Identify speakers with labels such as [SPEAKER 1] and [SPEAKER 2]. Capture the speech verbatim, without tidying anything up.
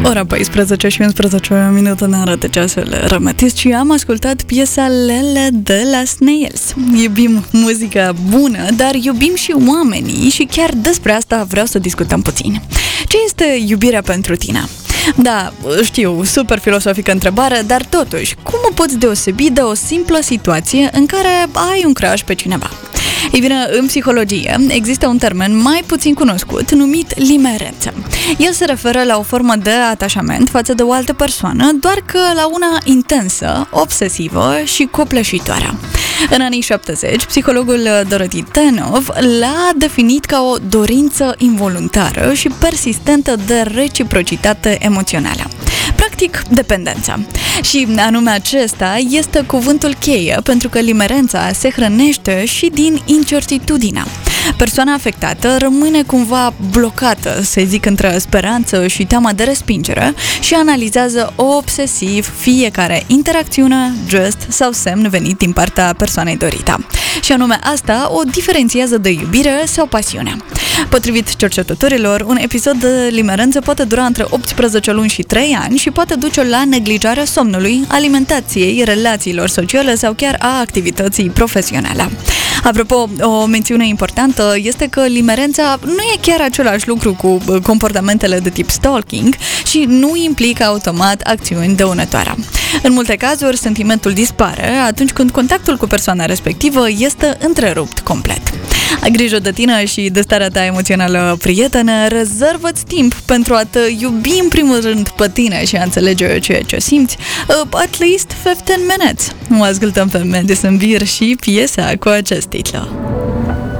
[SPEAKER 1] Ora paisprezece și unsprezece minute ne arată ceasul rămătesc și am ascultat piesa Lele de la Snails. Iubim muzica bună, dar iubim și oamenii și chiar despre asta vreau să discutăm puțin. Ce este iubirea pentru tine? Da, știu, super filosofică întrebare, dar totuși, cum o poți deosebi de o simplă situație în care ai un crush pe cineva? Ei bine, în psihologie există un termen mai puțin cunoscut numit limerență. El se referă la o formă de atașament față de o altă persoană, doar că la una intensă, obsesivă și copleșitoare. În anii șaptezeci, psihologul Dorothy Tenov l-a definit ca o dorință involuntară și persistentă de reciprocitate emoțională. Practic, dependența. Și anume acesta este cuvântul cheie, pentru că limerența se hrănește și din incertitudinea. Persoana afectată rămâne cumva blocată, să zic, între speranță și teama de respingere și analizează obsesiv fiecare interacțiune, gest sau semn venit din partea persoanei dorite. Și anume asta o diferențiază de iubire sau pasiune. Potrivit cercetătorilor, un episod de limerență poate dura între optsprezece luni și trei ani și poate duce la neglijarea somnului, alimentației, relațiilor sociale sau chiar a activității profesionale. Apropo, o mențiune importantă este că limerența nu e chiar același lucru cu comportamentele de tip stalking și nu implică automat acțiuni dăunătoare. În multe cazuri, sentimentul dispare atunci când contactul cu persoana respectivă este întrerupt complet. Ai grijă de tine și de starea ta emoțională, prietene, rezervă-ți timp pentru a te iubi în primul rând pe tine și a înțelege ceea ce simți, uh, at least fifteen minutes. O ascultăm pe Madison Beer și piesa cu acest titlu.